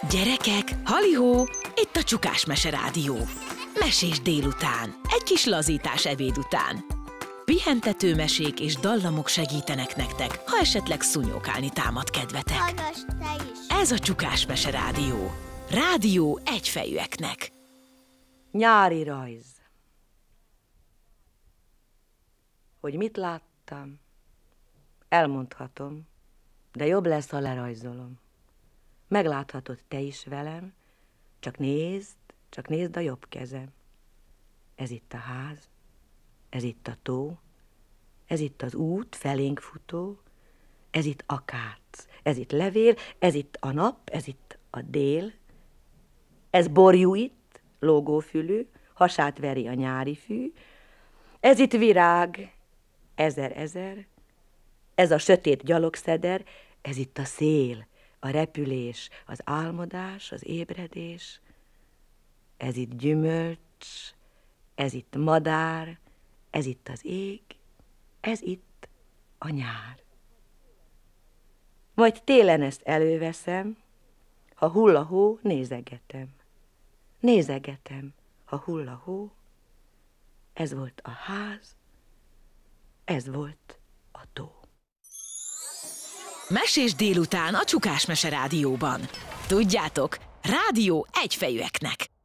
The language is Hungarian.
Gyerekek, halihó, itt a Csukás Mese Rádió. Mesés délután, egy kis lazítás ebéd után. Pihentető mesék és dallamok segítenek nektek, ha esetleg szúnyókálni támad kedvetek. Hallgass te is! Ez a Csukás Mese Rádió. Rádió egyfejűeknek. Nyári rajz. Hogy mit láttam, elmondhatom, de jobb lesz, ha lerajzolom. Megláthatod te is velem, csak nézd a jobb kezem. Ez itt a ház, ez itt a tó, ez itt az út felénk futó, ez itt akác, ez itt levél, ez itt a nap, ez itt a dél, ez borjú itt, lógófülű, hasát veri a nyári fű, ez itt virág, ezer, ez a sötét gyalogszeder, ez itt a szél, a repülés, az álmodás, az ébredés, ez itt gyümölcs, ez itt madár, ez itt az ég, ez itt a nyár. Majd télen ezt előveszem, ha hull a hó, nézegetem, ha hull a hó, ez volt a ház, ez volt a tó. Mesés délután a Csukás Mese Rádióban. Tudjátok, rádió egyfejűeknek.